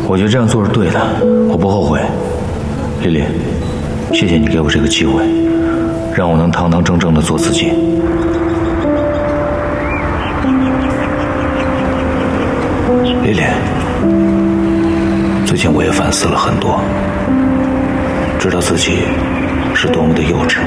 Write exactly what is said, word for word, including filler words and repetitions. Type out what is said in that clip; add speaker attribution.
Speaker 1: 我觉得这样做是对的，我不后悔。丽丽，谢谢你给我这个机会，让我能堂堂正正的做自己。丽丽，最近我也反思了很多，知道自己是多么的幼稚。